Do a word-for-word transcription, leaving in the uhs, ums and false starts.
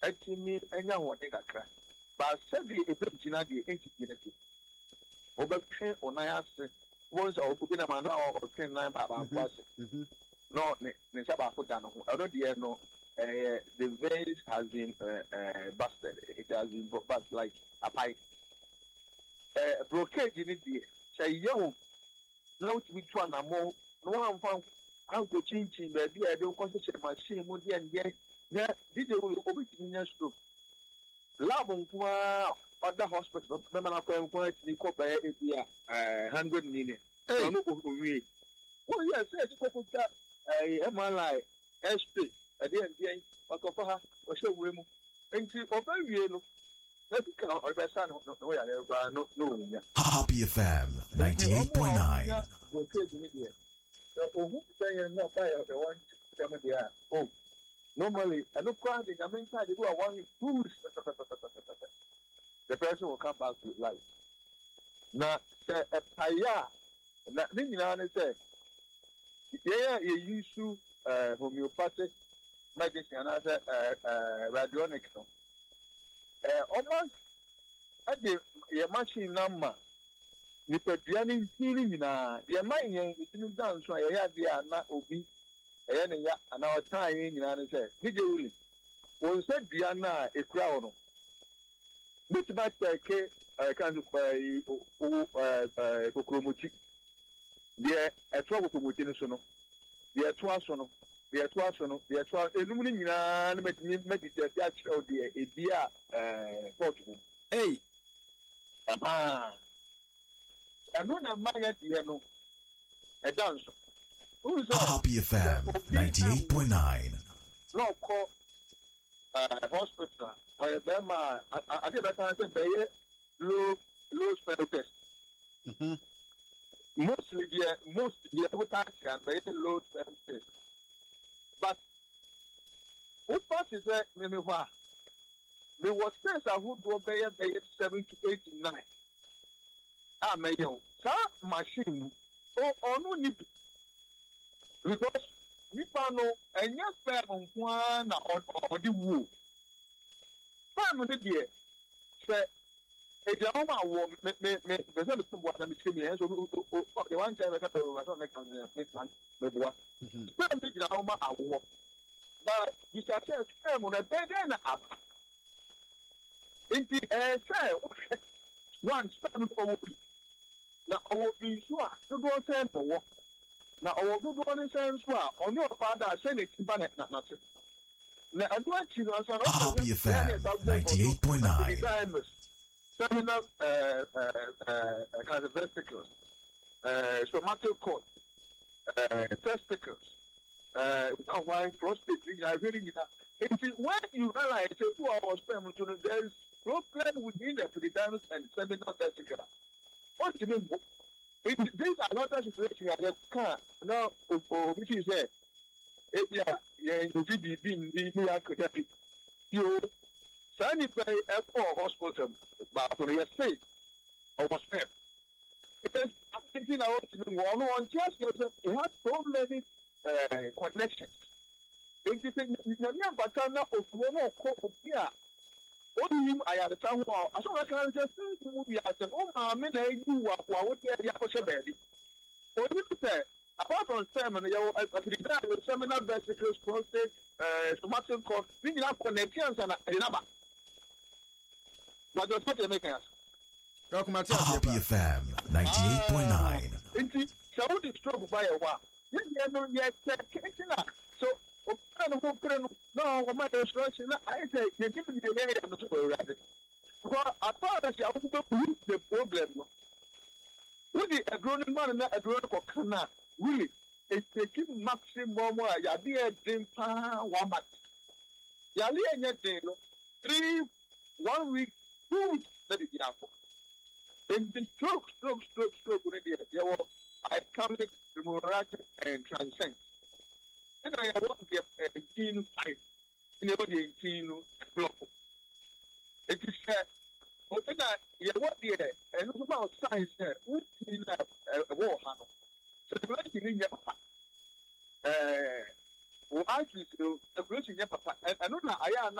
etimi enya wode kakra ba sabi ebegina de entity obetwe onayase wonse obi na mana o twen nan baba kwase no ne ne saba fo dan ho eno de no uh, the vase has been uh, uh, busted. It has been busted like a pipe. Uh, blockage in it, say, yo, no, which one are more. No one found how to change in the idea. I don't consider my shame with the end. Yeah, did you open in your stroke? Love on other hospital, but I'm going to be called by a hundred million. Well, yes, yes, I am like S P. I didn't get a copa or show women. And to obey you, let me count or best son. No, no, Happy F M ninety-eight point nine. Oh, normally, I look crying. I'm inside. They do a one food. The person will come back to life. Now, say a paya. Now, then you know, say, yeah, you used to homeopathic medicine and other uh, uh, radionic. Uh, almost at the machine number, the Pediani healing in a dear mind, it's done so I had the not obi, and our time in an answer. Did you really? One said Diana a crown. Which might take a kind of Kokromuchi. Dear, a trouble to Mutinosono. Dear Twasono. The attraction, the attraction, illuminating and meditate that show the idea, Portugal. Hey, ah, I don't have my idea, no, a dance. Who's Happy F M ninety-eight point nine. No, call hospital. I remember, I did that time, say, low, low spell test. Mostly, the most, the other and very low spell test. But what part is that? Me wa. Me was says I would go by by seven to eight to nine. Ah, me yo. Sa machine. Oh, oh no need. Because we no enya fair on one na or the woo. Fair no dey. Say e dey on ma wo me me me be say to what na me tell me so the one time I got to so next time me plan me boa. Fair me dey on ma awo. But you start to say mo na better na up. Inti eh say one spend for na owo bi so a do do say for na owo do do say so a on your father say na tiba na na so na adu achi no so Happy F M ninety-eight point nine. Terminal uh uh kind of vesicles, uh stomachal cord, uh testicles, uh why prostate. I really need that. When you realize that two hours sperm to there is problem within the epidermis and seminal testicle. What do you mean? It, these are not a situation that can now, which is a yeah, yeah, you did be in the academic. You sign it by a hospital, but for your state, I was fair. Because I'm thinking I want to do one on just because it has so many uh, connections. It's the Batana of one of here. Only I had a town hall. I saw a kind of just movie. I said, oh, I'm in a new one. What the Yakosha Or you say, apart from salmon, you have a seminal vesicles, prostate, uh, stomachal cord, we have connections and a number. But that's what they make us. Happy F M ninety-eight point nine. Indeed, so the stroke by a while. Yes, yes, yes, so. No, my instruction. I say, you give me the name of the rabbit. Well, I thought that I would the problem. Really, a grown man and a grown cockana. Really, it's taking maximum. Ya be a dream pan one month. Yali and yet, three, one week, two weeks, that is enough. In the stroke, stroke, stroke, stroke, I come to the miracle and transcend. And I want to get a keen fight in the body keen block. It is said, but then I what the and it's about science there, who's in a war handle. So the blessing in your papa. Uh, well, I just do the blessing in your papa. And I know I am